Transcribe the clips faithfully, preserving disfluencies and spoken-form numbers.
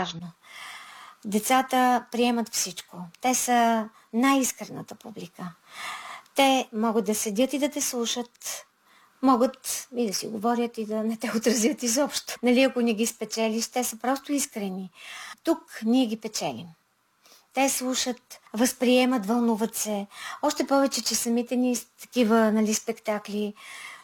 важно. Децата приемат всичко. Те са най-искрената публика. Те могат да седят и да те слушат, могат и да си говорят и да не те отразят изобщо. Нали, ако не ги спечелиш, те са просто искрени. Тук ние ги печелим. Те слушат, възприемат, вълнуват се. Още повече, че самите ни такива, нали, спектакли.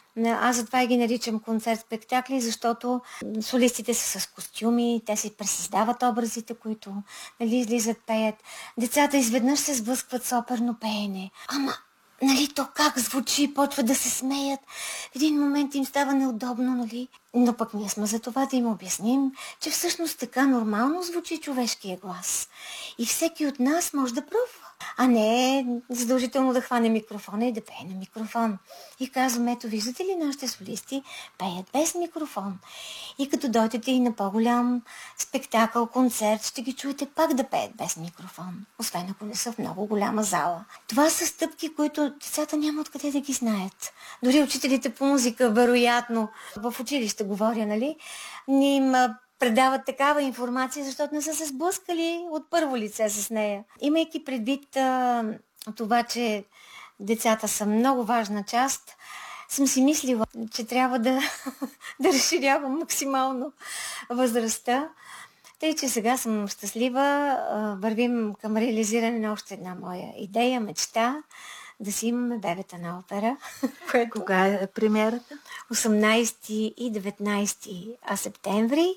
Аз затова ги наричам концерт-спектакли, защото солистите са с костюми, те си пресъздават образите, които, нали, излизат, пеят. Децата изведнъж се сблъскват с оперно пеене. Ама, нали, то как звучи, почва да се смеят. В един момент им става неудобно, нали? Но пък ние сме за това да им обясним, че всъщност така нормално звучи човешкия глас. И всеки от нас може да пробва. А не е задължително да хване микрофона и да пее на микрофон. И казвам, ето, виждате ли, нашите солисти пеят без микрофон. И като дойдете и на по-голям спектакъл, концерт, ще ги чуете пак да пеят без микрофон. Освен ако не са в много голяма зала. Това са стъпки, които децата няма откъде да ги знаят. Дори учителите по музика, вероятно, в училище говоря, нали, ни им предават такава информация, защото не са се сблъскали от първо лице с нея. Имайки предвид а, това, че децата са много важна част, съм си мислила, че трябва да, да разширявам максимално възрастта. Тъй, че сега съм щастлива, вървим към реализиране на още една моя идея, мечта, да си имаме бебета на опера. Което... Кога е премиерата? осемнайсети и деветнайсети септември.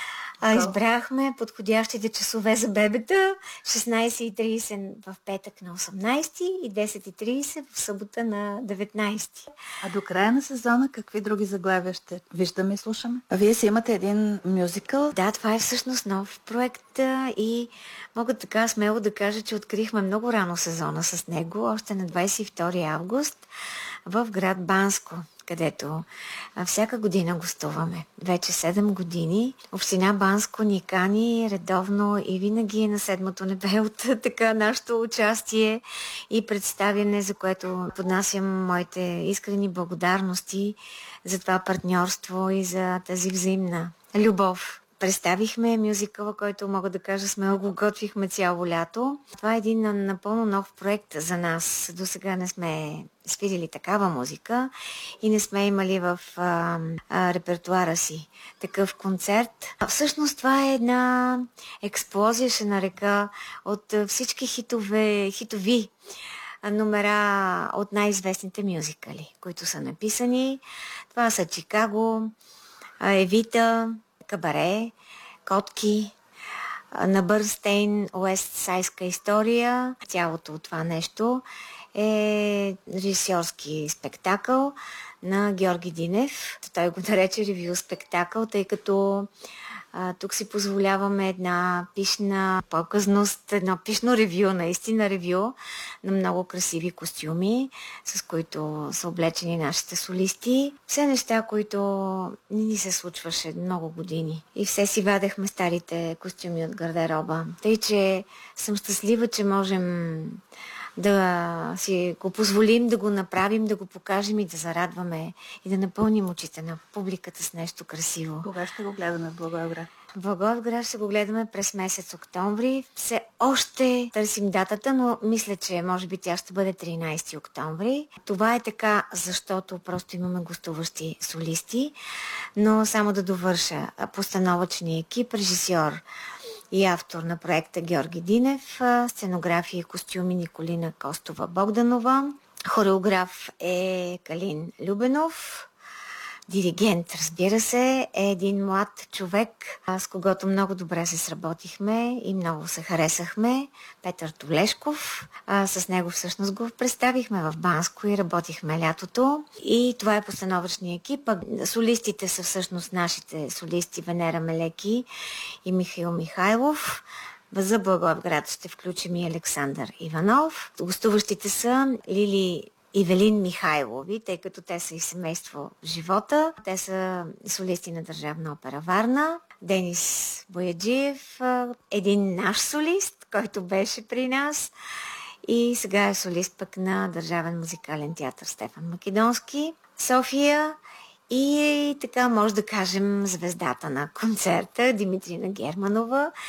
А, избрахме подходящите часове за бебета. шестнайсет и трийсет в петък на осемнайсети и десет и трийсет в събота на деветнайсети. А до края на сезона какви други заглавия ще виждаме и слушаме? А вие си имате един мюзикъл? Да, това е всъщност нов проект и мога така смело да кажа, че открихме много рано сезона с него, още на двайсет и втори август в град Банско, където всяка година гостуваме. Вече седем години. Община Банско ни кани редовно и винаги е на седмото небе от така нашето участие и представяне, за което поднасям моите искрени благодарности за това партньорство и за тази взаимна любов. Представихме мюзикъла, който мога да кажа смело го готвихме цяло лято. Това е един напълно нов проект за нас. До сега не сме свирили такава музика и не сме имали в а, а, репертуара си такъв концерт. А всъщност това е една експлозия, ще нарека, от всички хитове, хитови номера от най-известните мюзикали, които са написани. Това са Чикаго, Евита, Кабаре, Котки, на Бърнстейн, Уестсайдска история. Цялото от това нещо е режисьорски спектакъл на Георги Динев. Той го нарече ревю спектакъл, тъй като а, тук си позволяваме една пишна показност, едно пишно ревю, наистина ревю на много красиви костюми, с които са облечени нашите солисти. Все неща, които не ни се случваше много години. И все си вадехме старите костюми от гардероба. Тъй, че съм щастлива, че можем да си го позволим, да го направим, да го покажем и да зарадваме и да напълним очите на публиката с нещо красиво. Кога ще го гледаме в Благоевград? В Благоевград ще го гледаме през месец октомври. Все още търсим датата, но мисля, че може би тя ще бъде тринайсети октомври. Това е така, защото просто имаме гостуващи солисти, но само да довърша постановъчния екип, режисьор и автор на проекта Георги Динев, сценография и костюми Николина Костова-Богданова, хореограф е Калин Любенов, диригент, разбира се, е един млад човек, с когото много добре се сработихме и много се харесахме, Петър Толешков. А, с него всъщност го представихме в Банско и работихме лятото. И това е постановъчния екип. Солистите са всъщност нашите солисти Венера Мелеки и Михаил Михайлов. За Благоевград ще включим и Александър Иванов. Гостуващите са Лили Ивелин Михайлови, тъй като те са и семейство в живота. Те са солисти на Държавна опера Варна. Денис Бояджиев, един наш солист, който беше при нас. И сега е солист пък на Държавен музикален театър Стефан Македонски. София и така може да кажем звездата на концерта Димитрина Германова.